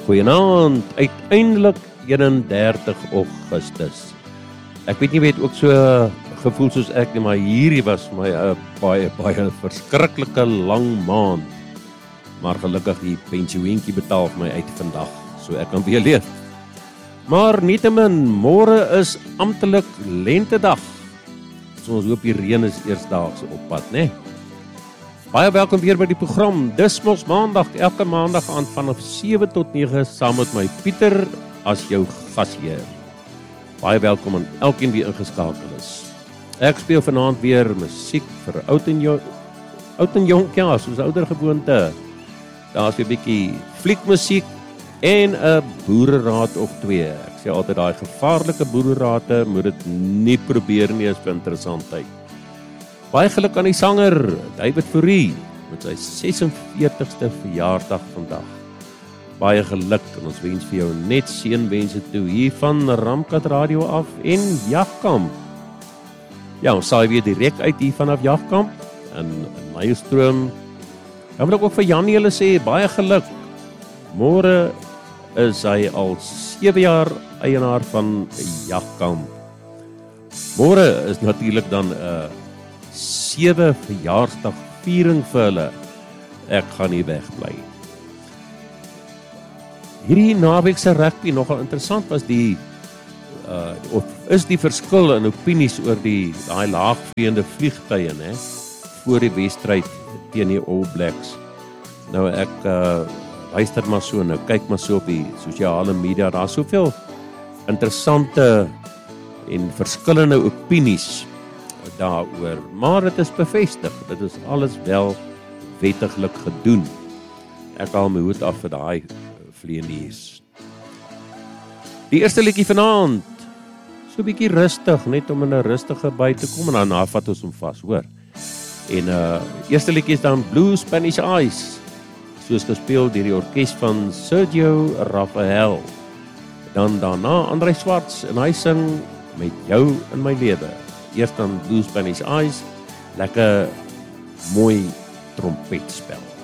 Goeienaand, uiteindelik 31 Augustus. Ek weet nie weet ook so gevoel soos ek nie, maar hierdie was my baie verskriklike lang maand. Maar gelukkig die pensioentjie betaal vir my uit vandag, so ek kan weer leef. Maar nietemin, môre is amptelik lentedag. So ons hoop die reën is eersdaags op pad, né? Baie welkom weer by die program. Dis mos maandag, elke maandag aan vanaf 7 tot 9 saam met my Pieter as jou gasheer. Baie welkom aan elkeen wie ingeskakel is. Ek speel vanaand weer musiek vir oud en jonk, ja, soos ouer gewoonte. Daar's weer 'n bietjie fliekmusiek en 'n boereraad of twee. Ek sê altyd daai gevaarlike boererate moet dit nie probeer nie, is vir interessantheid. Baie geluk aan die sanger David Fourie met sy 46ste verjaarsdag vandag. Baie geluk en ons wens vir jou net seënwense toe hier van Ramkat Radio af en Jagkamp. Ja, ons saai weer direk uit hier vanaf Jagkamp in Meyerstroom. Dan wil ek ook vir Janie hulle sê, baie geluk. Môre is hy al 7 jaar eienaar van Jagkamp. Môre is natuurlik dan 'n 7 verjaarsdag viering vir hulle. Ek gaan nie wegbly. Hierdie naweek se rugby nogal interessant was of is die verskil in opinies oor daai laagvliegende vliegtye, né, voor die wedstryd teen die All Blacks. Nou ek luister maar so nou, kyk maar so op die sosiale media, daar's soveel interessante en verskillende opinies daaroor, maar dit is bevestig, dit is alles wel wettiglik gedoen. Ek haal my hoed af vir daai vleenies. Die eerste liedjie vanaand, so 'n bietjie rustig, net om in 'n rustige by te kom en daarna vat ons hom vas, hoor. En eerste liedjie is dan Blue Spanish Eyes, soos gespeel deur die orkes van Sergio Rafael. Dan daarna André Swarts en hy sing Met jou in my lewe. Eerst dan Blue Spanish Eyes, lekker mooi trompetspel.